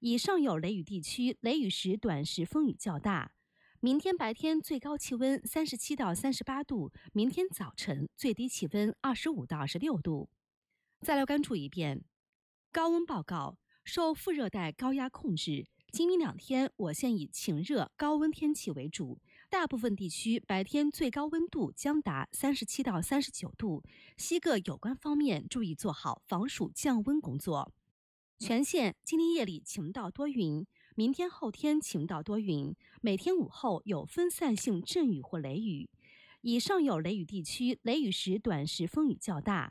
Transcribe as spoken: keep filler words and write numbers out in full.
以上有雷雨地区雷雨时短时风雨较大。明天白天最高气温三十七到三十八度，明天早晨最低气温二十五到二十六度。再来关注一遍高温报告，受副热带高压控制，今明两天我县以晴热高温天气为主，大部分地区白天最高温度将达三十七到三十九度，希各有关方面注意做好防暑降温工作。全县今天夜里晴到多云，明天后天晴到多云，每天午后有分散性阵雨或雷雨。以上有雷雨地区雷雨时短时风雨较大。